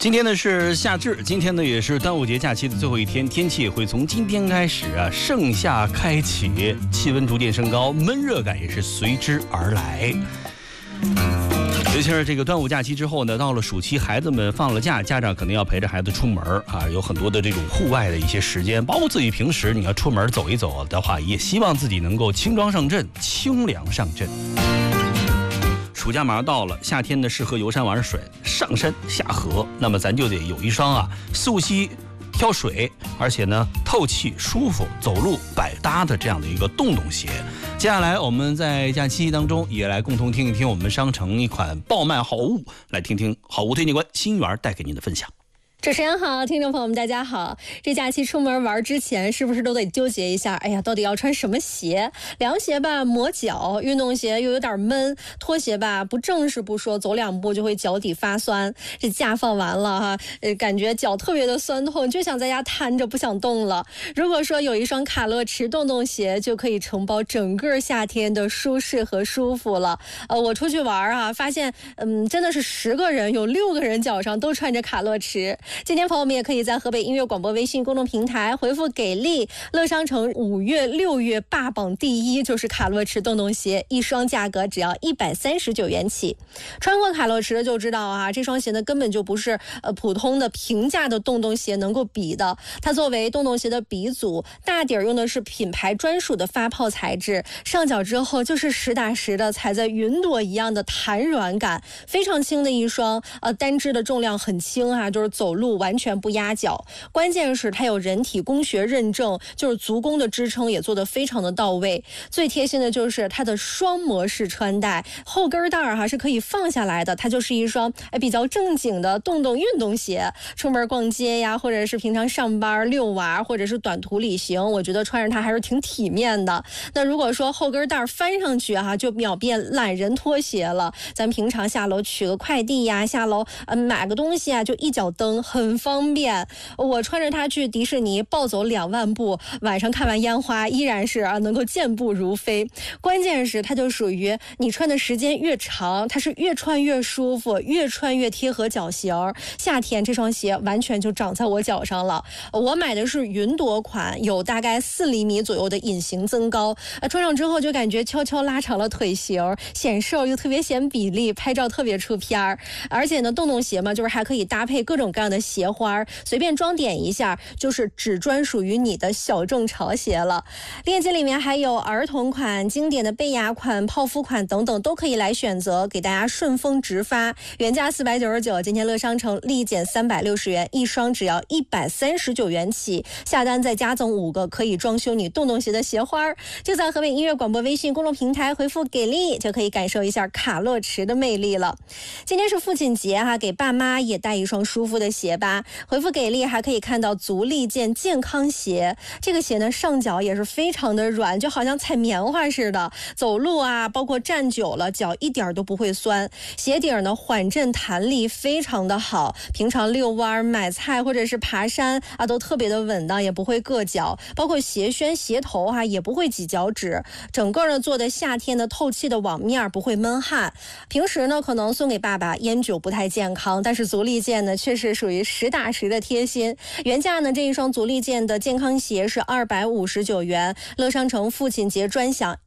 今天呢是夏至，今天呢也是端午节假期的最后一天，天气也会从今天开始盛夏开启，气温逐渐升高，闷热感也是随之而来。尤其是这个端午假期之后呢，到了暑期，孩子们放了假，家长可能要陪着孩子出门有很多的这种户外的一些时间，包括自己平时你要出门走一走的话，也希望自己能够轻装上阵，清凉上阵。暑假马上到了，夏天呢适合游山玩水，上山下河，那么咱就得有一双溯溪挑水，而且呢透气舒服，走路百搭的这样的一个洞洞鞋。接下来我们在假期当中也来共同听一听我们商城一款爆卖好物，来听听好物推荐官新源带给您的分享。 主持人好，听众朋友们大家好。这假期出门玩之前是不是都得纠结一下，到底要穿什么鞋？凉鞋吧磨脚，运动鞋又有点闷，拖鞋吧不正式不说，走两步就会脚底发酸。这假放完了感觉脚特别的酸痛，就想在家瘫着不想动了。如果说有一双卡乐驰洞洞鞋，就可以承包整个夏天的舒适和舒服了。我出去玩发现真的是10个人有6个人脚上都穿着卡乐驰。今天朋友们也可以在河北音乐广播微信公众平台回复给力，乐商城5月6月霸榜第一就是卡乐驰洞洞鞋，一双价格只要139元起。穿过卡乐驰的就知道这双鞋呢根本就不是普通的平价的洞洞鞋能够比的。它作为洞洞鞋的鼻祖，大底用的是品牌专属的发泡材质，上脚之后就是实打实的踩在云朵一样的弹软感，非常轻的一双单只的重量很轻就是走路完全不压脚。关键是它有人体工学认证，就是足弓的支撑也做得非常的到位。最贴心的就是它的双模式穿戴，后跟带是可以放下来的，它就是一双比较正经的洞洞运动鞋。出门逛街呀，或者是平常上班遛娃，或者是短途旅行，我觉得穿着它还是挺体面的。那如果说后跟带翻上去就秒变懒人拖鞋了。咱平常下楼取个快递呀，下楼买个东西就一脚蹬，很方便。我穿着它去迪士尼暴走2万步，晚上看完烟花依然是能够健步如飞。关键是它就属于你穿的时间越长，它是越穿越舒服，越穿越贴合脚型。夏天这双鞋完全就长在我脚上了。我买的是云朵款，有大概4厘米左右的隐形增高，穿上之后就感觉悄悄拉长了腿型，显瘦又特别显比例，拍照特别出片儿。而且呢洞洞鞋嘛，就是还可以搭配各种各样的鞋花，随便装点一下就是只专属于你的小众潮鞋了。链接里面还有儿童款、经典的贝雅款、泡芙款等等，都可以来选择，给大家顺丰直发。原价499，今天乐商城立减360元，一双只要139元起，下单再加赠5个可以装修你洞洞鞋的鞋花。就在河北音乐广播微信公众平台回复给力，就可以感受一下卡乐驰的魅力了。今天是父亲节给爸妈也带一双舒服的鞋吧。回复给力还可以看到足力健健康鞋，这个鞋呢上脚也是非常的软，就好像踩棉花似的，走路包括站久了脚一点都不会酸。鞋底呢缓震弹力非常的好，平常遛弯买菜或者是爬山都特别的稳当，也不会硌脚。包括鞋楦鞋头也不会挤脚趾，整个呢做的夏天的透气的网面，不会闷汗。平时呢可能送给爸爸烟酒不太健康，但是足力健呢确实属于实打实的贴心。原价呢这一双足力健的健康鞋是259元，乐商城父亲节专享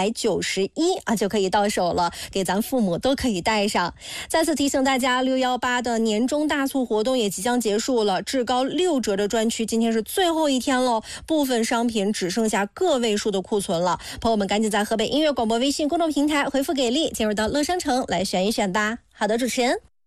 191就可以到手了，给咱父母都可以带上。再次提醒大家，618的年终大促活动也即将结束了，至高6折的专区今天是最后一天喽，部分商品只剩下个位数的库存了，朋友们赶紧在河北音乐广播微信公众平台回复给力，进入到乐商城来选一选吧。好的，主持人。